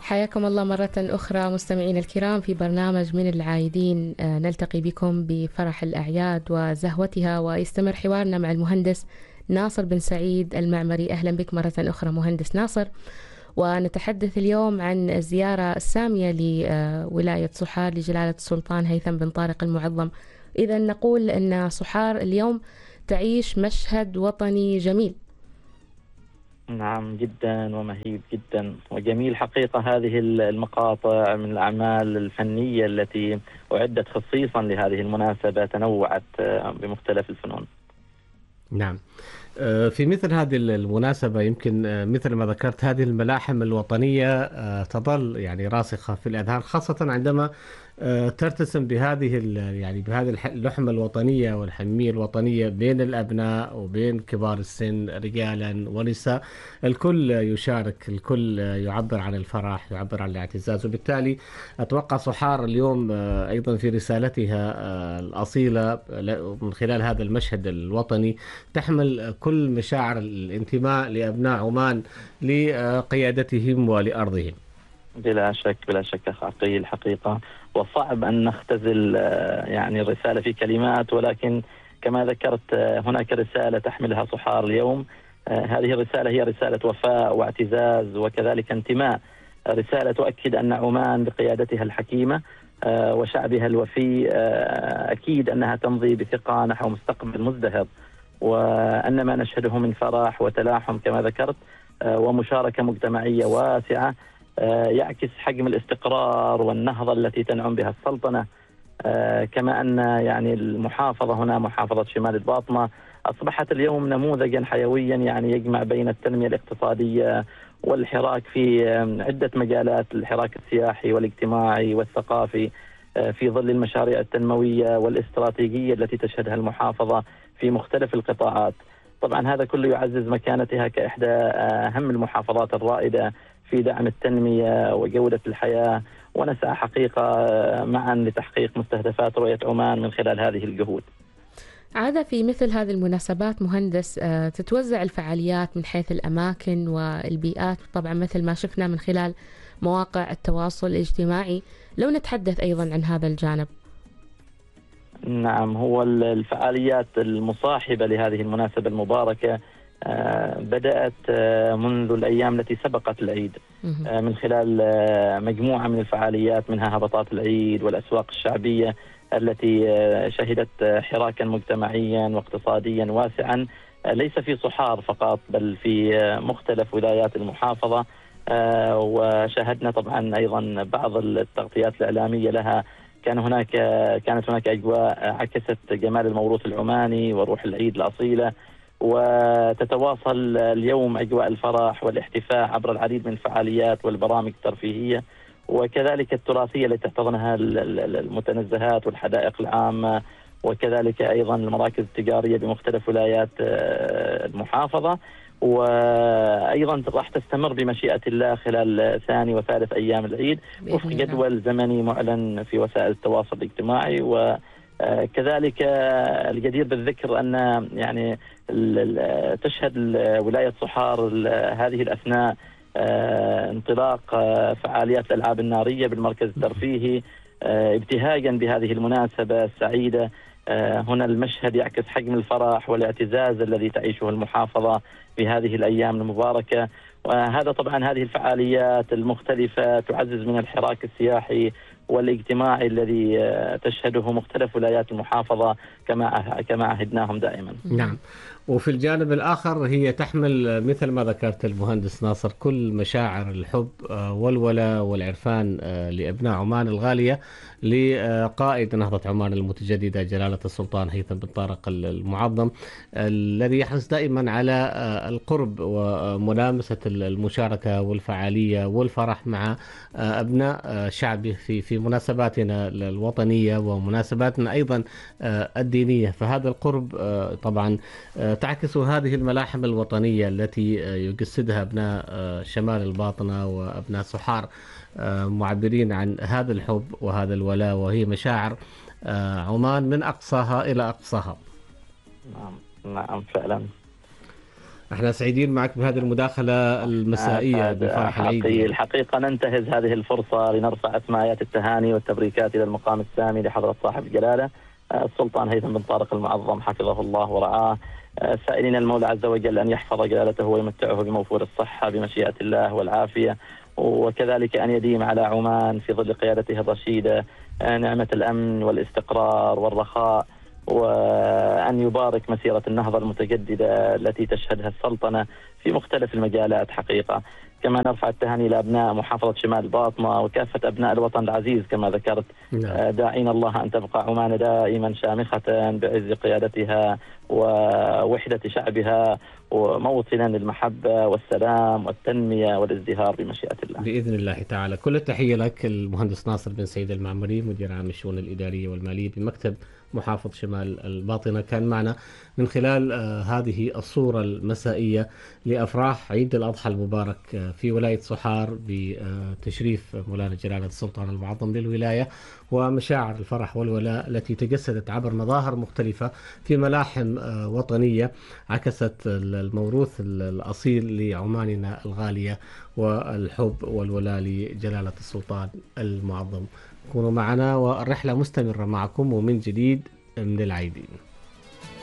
حياكم الله مرة أخرى مستمعين الكرام في برنامج من العايدين. نلتقي بكم بفرح الأعياد وزهوتها، ويستمر حوارنا مع المهندس ناصر بن سعيد المعمري. أهلا بك مرة أخرى مهندس ناصر، ونتحدث اليوم عن الزيارة السامية لولاية صحار لجلالة السلطان هيثم بن طارق المعظم. إذا نقول أن صحار اليوم تعيش مشهد وطني جميل. نعم، جدا ومهيب جدا وجميل حقيقة. هذه المقاطع من الأعمال الفنية التي أعدت خصيصا لهذه المناسبة، تنوعت بمختلف الفنون. نعم، في مثل هذه المناسبة يمكن مثل ما ذكرت هذه الملاحم الوطنية تظل يعني راسخة في الأذهان، خاصة عندما ترتسم بهذه اللحمة الوطنية والحمية الوطنية بين الأبناء وبين كبار السن، رجالا ونساء. الكل يشارك، الكل يعبر عن الفرح، يعبر عن الاعتزاز. وبالتالي أتوقع صحار اليوم أيضا في رسالتها الأصيلة من خلال هذا المشهد الوطني تحمل كل مشاعر الانتماء لأبناء عمان لقيادتهم ولأرضهم. بلا شك بلا شك أخ عقيل، الحقيقة وصعب أن نختزل يعني الرسالة في كلمات، ولكن كما ذكرت هناك رسالة تحملها صحار اليوم. هذه الرسالة هي رسالة وفاء واعتزاز وكذلك انتماء، رسالة تؤكد أن عمان بقيادتها الحكيمة وشعبها الوفي أكيد أنها تمضي بثقة نحو مستقبل مزدهر، وأن ما نشهده من فرح وتلاحم كما ذكرت ومشاركة مجتمعية واسعة يعكس حجم الاستقرار والنهضة التي تنعم بها السلطنة. كما أن يعني المحافظة هنا محافظة شمال الباطنة أصبحت اليوم نموذجا حيويا يعني يجمع بين التنمية الاقتصادية والحراك في عدة مجالات، الحراك السياحي والاجتماعي والثقافي في ظل المشاريع التنموية والاستراتيجية التي تشهدها المحافظة في مختلف القطاعات. طبعا هذا كله يعزز مكانتها كإحدى أهم المحافظات الرائدة في دعم التنمية وجودة الحياة، ونسعى حقيقة معا لتحقيق مستهدفات رؤية عمان من خلال هذه الجهود. عادة في مثل هذه المناسبات مهندس تتوزع الفعاليات من حيث الأماكن والبيئات، طبعا مثل ما شفنا من خلال مواقع التواصل الاجتماعي. لو نتحدث أيضا عن هذا الجانب. نعم، هو الفعاليات المصاحبة لهذه المناسبة المباركة بدأت منذ الأيام التي سبقت العيد من خلال مجموعة من الفعاليات، منها هبطات العيد والأسواق الشعبية التي شهدت حراكا مجتمعيا واقتصاديا واسعا، ليس في صحار فقط بل في مختلف ولايات المحافظة. وشاهدنا طبعا أيضا بعض التغطيات الإعلامية لها. كانت هناك أجواء عكست جمال الموروث العماني وروح العيد الأصيلة، وتتواصل اليوم أجواء الفرح والاحتفاء عبر العديد من الفعاليات والبرامج الترفيهية وكذلك التراثية التي تحتضنها المتنزهات والحدائق العامة، وكذلك أيضا المراكز التجارية بمختلف ولايات المحافظة. وأيضا راح تستمر بمشيئة الله خلال ثاني وثالث أيام العيد وفق جدول زمني معلن في وسائل التواصل الاجتماعي. وكذلك الجدير بالذكر أن يعني تشهد ولاية صحار هذه الأثناء انطلاق فعاليات الألعاب النارية بالمركز الترفيهي ابتهاجا بهذه المناسبة السعيدة. هنا المشهد يعكس حجم الفرح والاعتزاز الذي تعيشه المحافظة في هذه الأيام المباركة. وهذا طبعا هذه الفعاليات المختلفة تعزز من الحراك السياحي والاجتماعي الذي تشهده مختلف ولايات المحافظة كما عهدناهم دائما. نعم، وفي الجانب الآخر هي تحمل مثل ما ذكرت المهندس ناصر كل مشاعر الحب والولاء والعرفان لأبناء عمان الغالية لقائد نهضة عمان المتجددة جلالة السلطان هيثم بن طارق المعظم، الذي يحرص دائما على القرب وملامسة المشاركة والفعالية والفرح مع أبناء شعبه في مناسباتنا الوطنية ومناسباتنا أيضا الدينية. فهذا القرب طبعا تعكس هذه الملاحم الوطنية التي يجسدها أبناء شمال الباطنة وأبناء صحار، معبرين عن هذا الحب وهذا الولاء، وهي مشاعر عمان من أقصاها إلى أقصاها. نعم فعلا. احنا سعيدين معك بهذه المداخلة المسائية بفرح العيد. الحقيقة ننتهز هذه الفرصة لنرفع أسماءات التهاني والتبريكات إلى المقام السامي لحضرة صاحب الجلالة السلطان هيثم بن طارق المعظم حفظه الله ورعاه، سائلين المولى عز وجل أن يحفظ جلالته ويمتعه بموفور الصحة بمشيئة الله والعافية، وكذلك أن يديم على عمان في ظل قيادته الرشيدة نعمة الأمن والاستقرار والرخاء، وأن يبارك مسيرة النهضة المتجددة التي تشهدها السلطنة في مختلف المجالات حقيقة. كما نرفع التهاني لأبناء محافظة شمال باطنة وكافة أبناء الوطن العزيز كما ذكرت، داعين الله أن تبقى عمان دائما شامخة بعز قيادتها ووحدة شعبها وموطنا للمحبة والسلام والتنمية والازدهار بمشيئة الله بإذن الله تعالى. كل التحية لك المهندس ناصر بن سعيد المعمري، مدير عام الشؤون الإدارية والمالية بمكتب محافظ شمال الباطنة، كان معنا من خلال هذه الصورة المسائية لأفراح عيد الأضحى المبارك في ولاية صحار بتشريف مولانا جلالة السلطان المعظم للولاية، ومشاعر الفرح والولاء التي تجسدت عبر مظاهر مختلفة في ملاحم وطنية عكست الموروث الأصيل لعماننا الغالية والحب والولاء لجلالة السلطان المعظم. كونوا معنا والرحلة مستمرة معكم ومن جديد من العيدين.